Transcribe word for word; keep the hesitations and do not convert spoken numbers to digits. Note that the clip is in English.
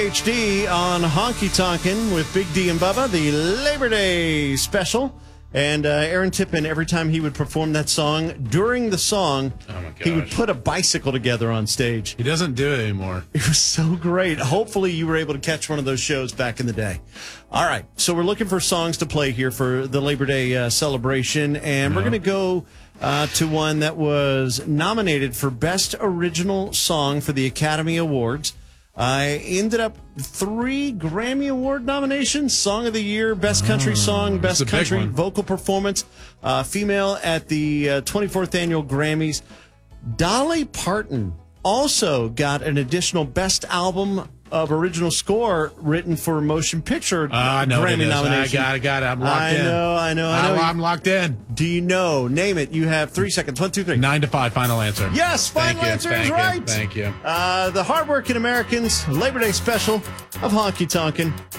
H D on Honky Tonkin' with Big D and Bubba, the Labor Day special. And uh, Aaron Tippin, every time he would perform that song, during the song, oh my he would put a bicycle together on stage. He doesn't do it anymore. It was so great. Hopefully you were able to catch one of those shows back in the day. All right, so we're looking for songs to play here for the Labor Day uh, celebration, and uh-huh. we're going to go uh, to one that was nominated for Best Original Song for the Academy Awards. I ended up three Grammy Award nominations: Song of the Year, Best Country Song, Best Country Vocal Performance, uh, Female at the uh, twenty-fourth Annual Grammys. Dolly Parton also got an additional Best Album of Original Score written for motion picture uh, I know Grammy nomination. I got it, got it. I'm locked I in. I know, I know, I know. I'm locked in. Do you know? Name it. You have three seconds. One, two, three. Nine to five, final answer. Yes, final Thank answer you. is Thank right. You. Thank you. Uh, the Hardworking Americans Labor Day special of Honky Tonkin'.